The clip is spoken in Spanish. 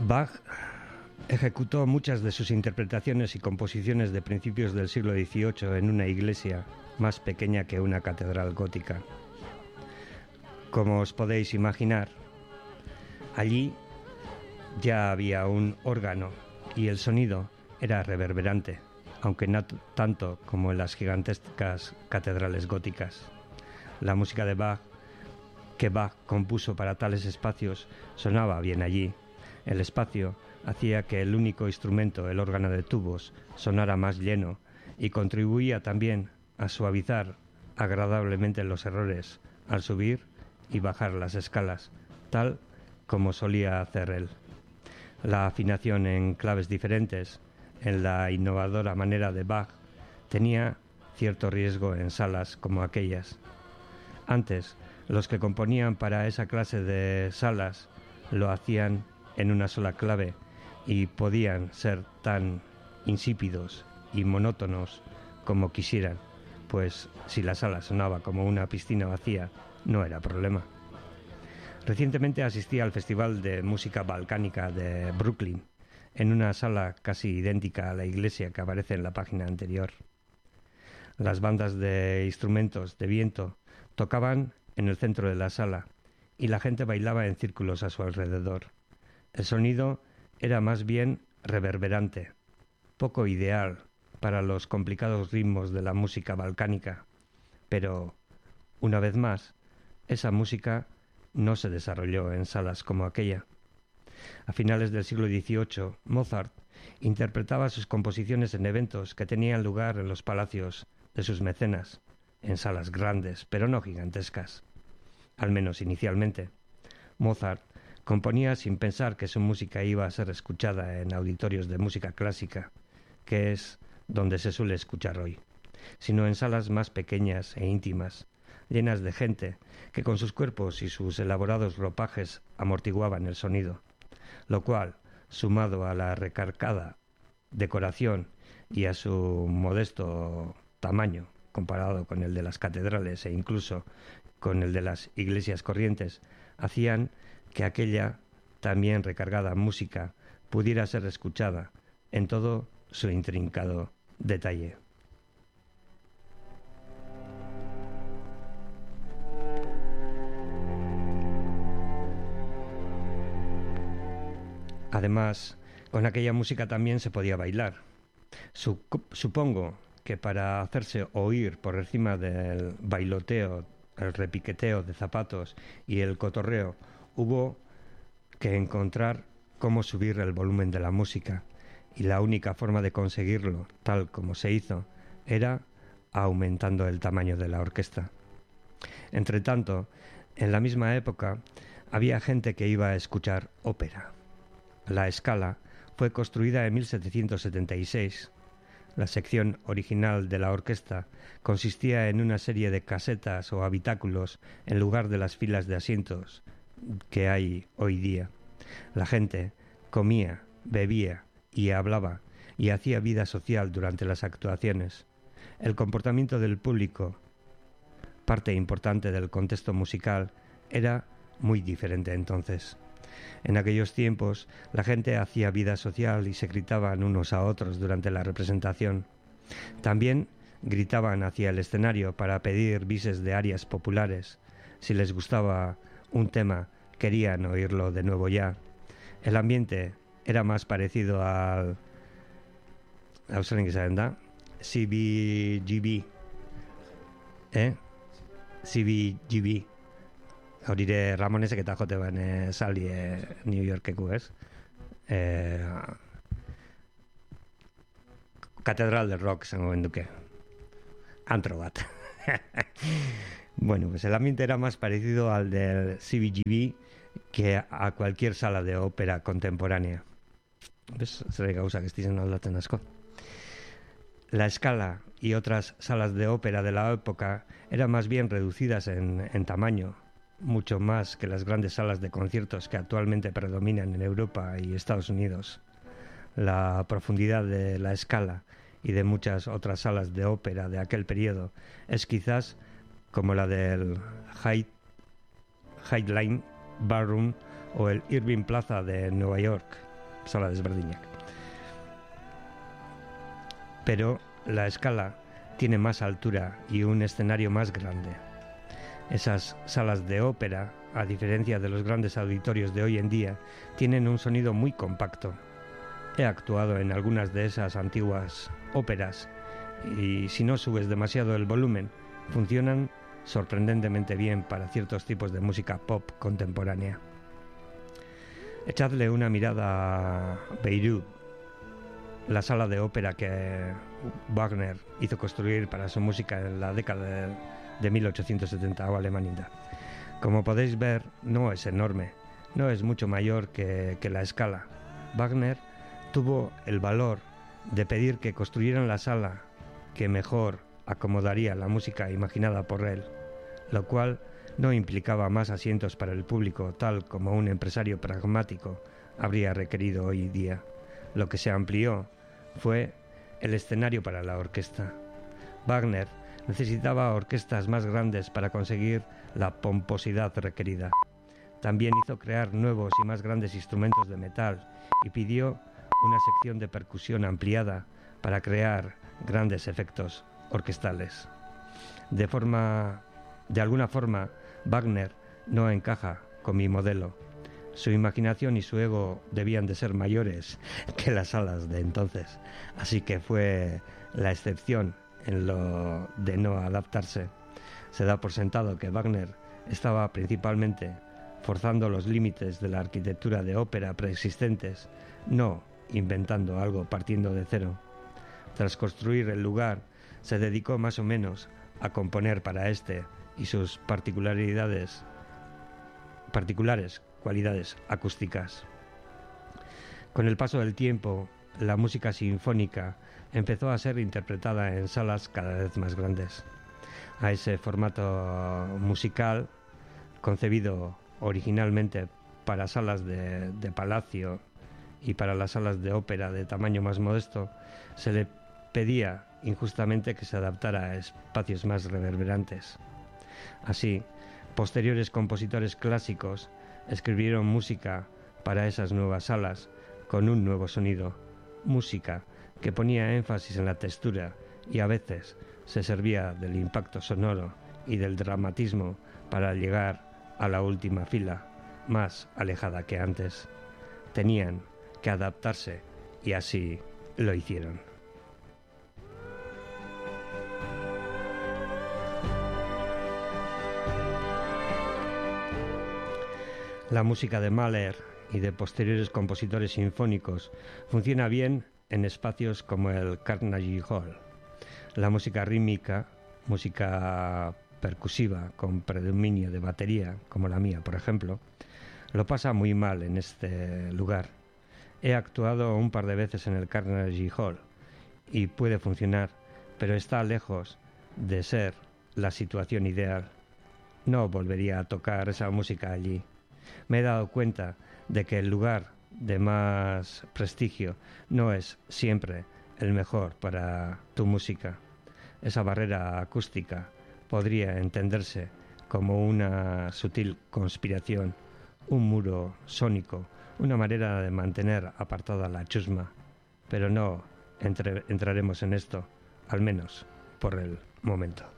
Bach ejecutó muchas de sus interpretaciones y composiciones de principios del siglo XVIII en una iglesia más pequeña que una catedral gótica. Como os podéis imaginar, allí ya había un órgano y el sonido era reverberante, aunque no tanto como en las gigantescas catedrales góticas. La música de Bach, que Bach compuso para tales espacios, sonaba bien allí. El espacio hacía que el único instrumento, el órgano de tubos, sonara más lleno y contribuía también a suavizar agradablemente los errores al subir y bajar las escalas, tal como solía hacer él. La afinación en claves diferentes, en la innovadora manera de Bach, tenía cierto riesgo en salas como aquellas. Antes, los que componían para esa clase de salas lo hacían en una sola clave y podían ser tan insípidos y monótonos como quisieran, pues si la sala sonaba como una piscina vacía, no era problema. Recientemente asistí al Festival de Música Balcánica de Brooklyn, en una sala casi idéntica a la iglesia que aparece en la página anterior. Las bandas de instrumentos de viento tocaban en el centro de la sala y la gente bailaba en círculos a su alrededor. El sonido era más bien reverberante, poco ideal para los complicados ritmos de la música balcánica, pero, una vez más, esa música no se desarrolló en salas como aquella. A finales del siglo XVIII, Mozart interpretaba sus composiciones en eventos que tenían lugar en los palacios de sus mecenas, en salas grandes, pero no gigantescas. Al menos inicialmente. Mozart componía sin pensar que su música iba a ser escuchada en auditorios de música clásica, que es donde se suele escuchar hoy, sino en salas más pequeñas e íntimas, llenas de gente que con sus cuerpos y sus elaborados ropajes amortiguaban el sonido, lo cual, sumado a la recargada decoración y a su modesto tamaño comparado con el de las catedrales e incluso con el de las iglesias corrientes, hacían que aquella también recargada música pudiera ser escuchada en todo su intrincado detalle. Además, con aquella música también se podía bailar. Supongo que para hacerse oír por encima del bailoteo, el repiqueteo de zapatos y el cotorreo, hubo que encontrar cómo subir el volumen de la música, y la única forma de conseguirlo, tal como se hizo, era aumentando el tamaño de la orquesta. Entretanto, en la misma época, había gente que iba a escuchar ópera. La Scala fue construida en 1776. La sección original de la orquesta consistía en una serie de casetas o habitáculos en lugar de las filas de asientos que hay hoy día. La gente comía, bebía y hablaba y hacía vida social durante las actuaciones. El comportamiento del público, parte importante del contexto musical, era muy diferente entonces. En aquellos tiempos, la gente hacía vida social y se gritaban unos a otros durante la representación. También gritaban hacia el escenario para pedir bises de arias populares. Si les gustaba un tema, querían oírlo de nuevo ya. El ambiente era más parecido al CBGB, CBGB. Horire Ramonesek eta jote ban sali New Yorkeku, ez? Catedral del Rock, zango benduke. Antro bat. Bueno, pues el ambiente era más parecido al del CBGB que a cualquier sala de ópera contemporánea. ¿Ves? Zer gauza que estizen aldatzen asko. La Scala y otras salas de ópera de la época eran más bien reducidas en tamaño, mucho más que las grandes salas de conciertos que actualmente predominan en Europa y Estados Unidos. La profundidad de la Scala y de muchas otras salas de ópera de aquel periodo es quizás como la del High Line Ballroom o el Irving Plaza de Nueva York. Sala Desberdiniak. Pero la Scala tiene más altura y un escenario más grande. Esas salas de ópera, a diferencia de los grandes auditorios de hoy en día, tienen un sonido muy compacto. He actuado en algunas de esas antiguas óperas y si no subes demasiado el volumen, funcionan sorprendentemente bien para ciertos tipos de música pop contemporánea. Echadle una mirada a Bayreuth, la sala de ópera que Wagner hizo construir para su música en la década de 1870 o alemania. Como podéis ver, no es enorme, no es mucho mayor que la Scala. Wagner tuvo el valor de pedir que construyeran la sala que mejor acomodaría la música imaginada por él, lo cual no implicaba más asientos para el público, tal como un empresario pragmático habría requerido hoy día. Lo que se amplió fue el escenario para la orquesta. Wagner necesitaba orquestas más grandes para conseguir la pomposidad requerida. También hizo crear nuevos y más grandes instrumentos de metal y pidió una sección de percusión ampliada para crear grandes efectos orquestales. De alguna forma, Wagner no encaja con mi modelo. Su imaginación y su ego debían de ser mayores que las salas de entonces, así que fue la excepción en lo de no adaptarse. Se da por sentado que Wagner estaba principalmente forzando los límites de la arquitectura de ópera preexistentes, no inventando algo partiendo de cero. Tras construir el lugar, se dedicó más o menos a componer para este y sus particulares cualidades acústicas. Con el paso del tiempo, la música sinfónica empezó a ser interpretada en salas cada vez más grandes. A ese formato musical, concebido originalmente para salas de palacio y para las salas de ópera de tamaño más modesto, se le pedía injustamente que se adaptara a espacios más reverberantes. Así, posteriores compositores clásicos escribieron música para esas nuevas salas con un nuevo sonido, música que ponía énfasis en la textura y a veces se servía del impacto sonoro y del dramatismo para llegar a la última fila, más alejada que antes. Tenían que adaptarse y así lo hicieron. La música de Mahler y de posteriores compositores sinfónicos funciona bien en espacios como el Carnegie Hall. La música rítmica, música percusiva con predominio de batería, como la mía, por ejemplo, lo pasa muy mal en este lugar. He actuado un par de veces en el Carnegie Hall y puede funcionar, pero está lejos de ser la situación ideal. No volvería a tocar esa música allí. Me he dado cuenta de que el lugar de más prestigio no es siempre el mejor para tu música. Esa barrera acústica podría entenderse como una sutil conspiración, un muro sónico, una manera de mantener apartada la chusma, pero no entraremos en esto, al menos por el momento.